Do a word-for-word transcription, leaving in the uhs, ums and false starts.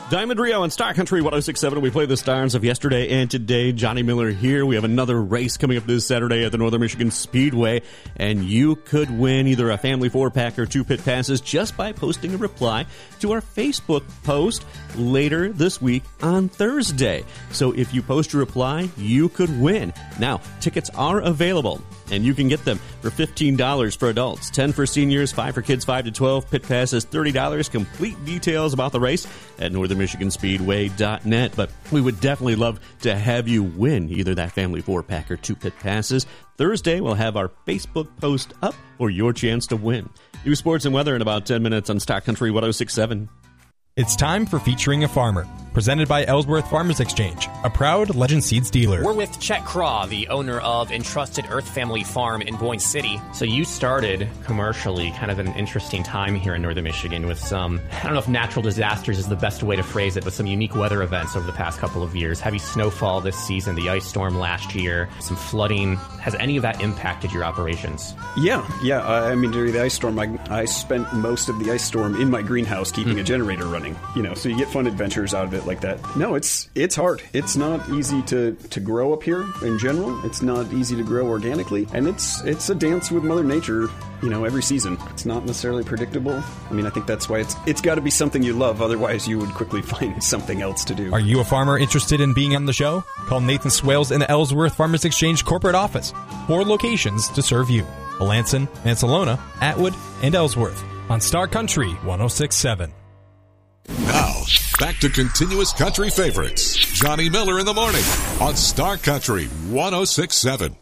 Diamond Rio on Star Country one oh six point seven. We play the stars of yesterday and today. Johnny Miller here. We have another race coming up this Saturday at the Northern Michigan Speedway, and you could win either a family four-pack or two pit passes just by posting a reply to our Facebook post later this week on Thursday. So if you post a reply, you could win. Now, tickets are available, and you can get them for fifteen dollars for adults, ten dollars for seniors, five dollars for kids five to twelve. Pit passes, thirty dollars. Complete details about the race at northern michigan speedway dot net. But we would definitely love to have you win either that family four-pack or two pit passes. Thursday, we'll have our Facebook post up for your chance to win. New sports and weather in about ten minutes on Star Country one oh six point seven. It's time for Featuring a Farmer, presented by Ellsworth Farmers Exchange, a proud Legend Seeds dealer. We're with Chet Craw, the owner of Entrusted Earth Family Farm in Boyne City. So you started commercially kind of at an interesting time here in northern Michigan with some, I don't know if natural disasters is the best way to phrase it, but some unique weather events over the past couple of years. Heavy snowfall this season, the ice storm last year, some flooding. Has any of that impacted your operations? Yeah, yeah. I mean, during the ice storm, I, I spent most of the ice storm in my greenhouse keeping mm. a generator running. You know, so you get fun adventures out of it like that. No, it's it's hard. It's not easy to, to grow up here in general. It's not easy to grow organically, and it's it's a dance with Mother Nature. You know, every season. It's not necessarily predictable. I mean, I think that's why it's it's got to be something you love. Otherwise, you would quickly find something else to do. Are you a farmer interested in being on the show? Call Nathan Swales in the Ellsworth Farmers Exchange corporate office. Four locations to serve you: Melanson, Mansalona, Atwood, and Ellsworth. On Star Country one oh six point seven. Now, back to continuous country favorites. Johnny Miller in the morning on Star Country one oh six point seven.